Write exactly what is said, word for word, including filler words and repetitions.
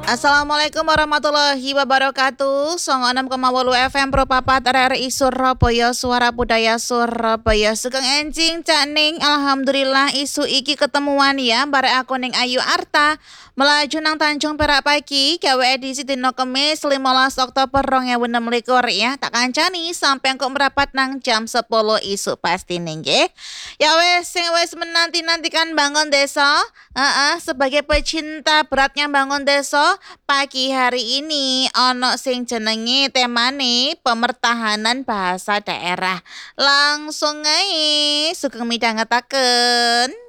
Assalamualaikum warahmatullahi wabarakatuh. Songo enam koma wolu F M Pro Papat R R I Surabaya Suara Budaya Surabaya Sugeng enjing Cak Ning. Alhamdulillah isu iki ketemuan ya bare aku ning Ayu Arta melaju nang Tanjung Perak pagi gawe edisi dino Kemis limolas Oktober dua ribu enam belas ya. Tak kancani sampai kok merapat nang jam sepuluh isu pasti ning nggih. Ya wes sing wes menanti-nantikan bangun desa. Heeh, sebagai pecinta beratnya bangun desa, pagi hari ini ono sing jenenge temane pemertahanan bahasa daerah. Langsung ae sugeng midhangetaken.